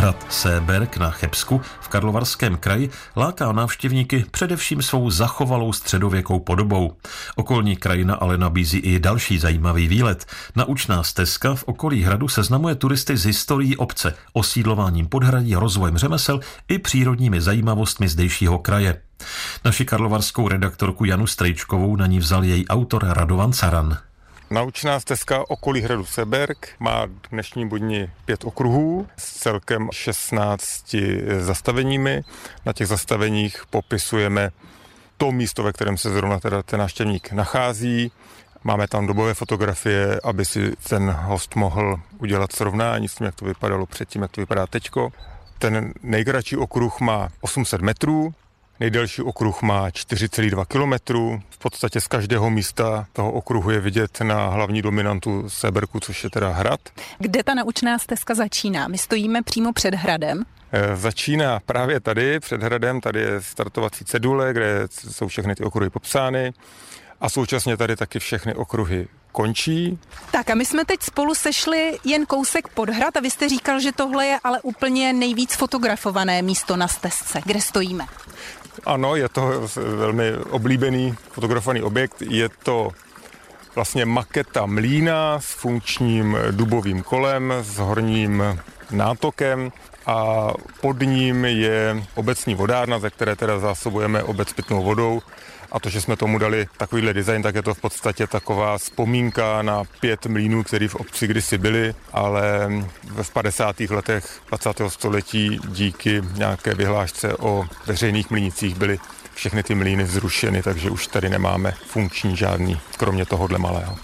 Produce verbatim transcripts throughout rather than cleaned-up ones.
Hrad Seeberg na Chebsku v Karlovarském kraji láká návštěvníky především svou zachovalou středověkou podobou. Okolní krajina ale nabízí i další zajímavý výlet. Naučná stezka v okolí hradu seznamuje turisty s historií obce, osídlováním podhradí, rozvojem řemesel i přírodními zajímavostmi zdejšího kraje. Naši karlovarskou redaktorku Janu Strejčkovou na ní vzal její autor Radovan Caran. Naučná stezka okolí hradu Seeberg má dnešní dni pět okruhů s celkem šestnácti zastaveními. Na těch zastaveních popisujeme to místo, ve kterém se zrovna teda ten návštěvník nachází. Máme tam dobové fotografie, aby si ten host mohl udělat srovnání s tím, jak to vypadalo předtím, jak to vypadá teďko. Ten nejkratší okruh má osm set metrů, nejdelší okruh má čtyři celá dva kilometru. V podstatě z každého místa toho okruhu je vidět na hlavní dominantu Seebergu, což je teda hrad. Kde ta naučná stezka začíná? My stojíme přímo před hradem. E, začíná právě tady, před hradem. Tady je startovací cedule, kde jsou všechny ty okruhy popsány. A současně tady taky všechny okruhy končí. Tak a my jsme teď spolu sešli jen kousek pod hrad a vy jste říkal, že tohle je ale úplně nejvíc fotografované místo na stezce. Kde stojíme? Ano, je to velmi oblíbený fotografovaný objekt. Je to vlastně maketa mlýna s funkčním dubovým kolem, s horním nátokem a pod ním je obecní vodárna, ze které teda zásobujeme obec pitnou vodou. A to, že jsme tomu dali takovýhle design, tak je to v podstatě taková vzpomínka na pět mlýnů, které v obci kdysi byly, ale v padesátých letech dvacátého století díky nějaké vyhlášce o veřejných mlýnicích byly všechny ty mlýny zrušeny, takže už tady nemáme funkční žádný, kromě tohohle malého.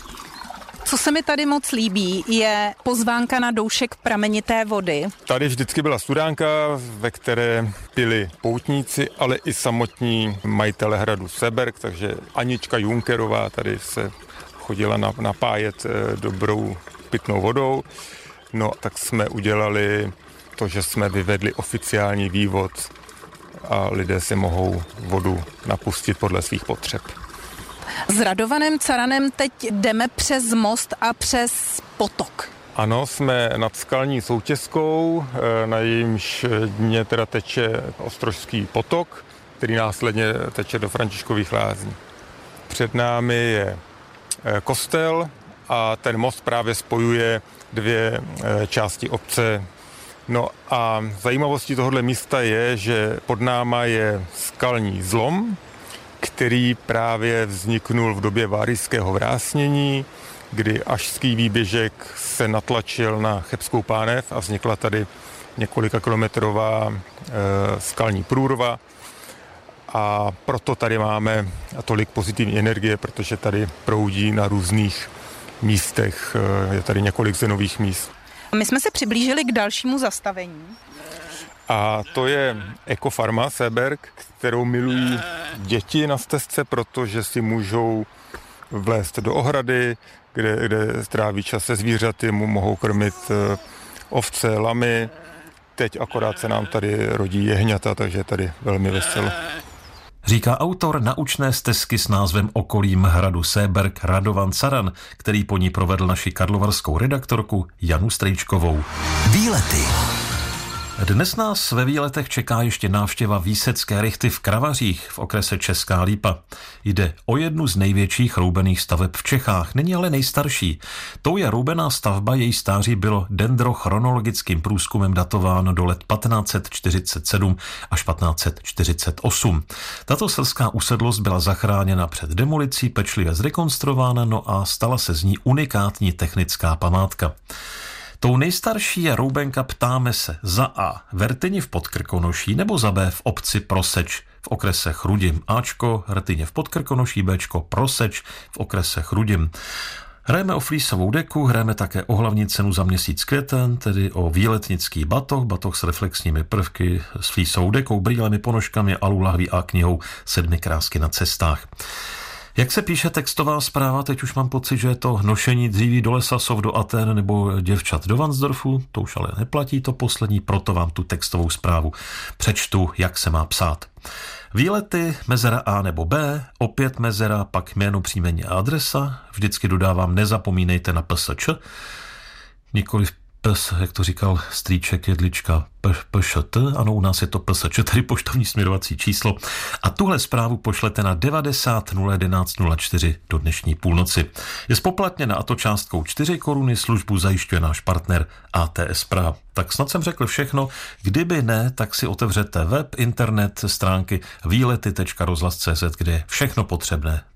Co se mi tady moc líbí, je pozvánka na doušek pramenité vody. Tady vždycky byla studánka, ve které pili poutníci, ale i samotní majitele hradu Seeberg, takže Anička Junkerová tady se chodila napájet dobrou pitnou vodou. No tak jsme udělali to, že jsme vyvedli oficiální vývod a lidé si mohou vodu napustit podle svých potřeb. S Radovanem Caranem teď jdeme přes most a přes potok. Ano, jsme nad skalní soutěskou, na jejímž dně teda teče Ostrožský potok, který následně teče do Františkových lázní. Před námi je kostel a ten most právě spojuje dvě části obce. No a zajímavostí tohoto místa je, že pod náma je skalní zlom, který právě vzniknul v době Várijského vrásnění, kdy ašský výběžek se natlačil na Chebskou pánev a vznikla tady několika kilometrová e, skalní průrva. A proto tady máme tolik pozitivní energie, protože tady proudí na různých místech, e, je tady několik zenových míst. My jsme se přiblížili k dalšímu zastavení. A to je ekofarma Seeberg, kterou milují děti na stezce, protože si můžou vlézt do ohrady, kde, kde stráví čas se zvířaty, mu mohou krmit ovce, lamy. Teď akorát se nám tady rodí jehňata, takže je tady velmi veselo. Říká autor naučné stezky s názvem Okolím hradu Seeberg Radovan Caran, který po ní provedl naši karlovarskou redaktorku Janu Strejčkovou. Výlety. Dnes nás ve výletech čeká ještě návštěva Výsecké rychty v Kravařích v okrese Česká Lípa. Jde o jednu z největších roubených staveb v Čechách, není ale nejstarší. Tou je roubená stavba, její stáří bylo dendrochronologickým průzkumem datováno do let patnáct set čtyřicet sedm až patnáct set čtyřicet osm. Tato selská usedlost byla zachráněna před demolicí, pečlivě zrekonstruována, no a stala se z ní unikátní technická památka. Tou nejstarší je roubenka Ptáme se za A. Vertyni v Podkrkonoší nebo za B v obci Proseč v okrese Chrudim. Ačko Rtyně v Podkrkonoší, Bčko Proseč v okrese Chrudim. Hrajeme o flísovou deku, hrajeme také o hlavní cenu za měsíc květen, tedy o výletnický batoh, batoh s reflexními prvky, s flísovou dekou, brýlemi, ponožkami, alu lahví a knihou Sedmi krásky na cestách. Jak se píše textová zpráva, teď už mám pocit, že je to nošení dříví do lesa, sov do Aten nebo děvčat do Vansdorfu, to už ale neplatí to poslední, proto vám tu textovou zprávu přečtu, jak se má psát. Výlety, mezera A nebo B, opět mezera, pak jméno, příjmení a adresa, vždycky dodávám, nezapomínejte na P S Č, nikoli pes, jak to říkal strýček Jedlička, pšt, ano, u nás je to psč, tedy poštovní směrovací číslo. A tuhle zprávu pošlete na devadesát nula jedenáct nula čtyři do dnešní půlnoci. Je spoplatněna, a to částkou čtyři koruny, službu zajišťuje náš partner A T S Praha. Tak snad jsem řekl všechno. Kdyby ne, tak si otevřete web, internet, stránky výlety tečka rozhlas tečka cé zet, kde je všechno potřebné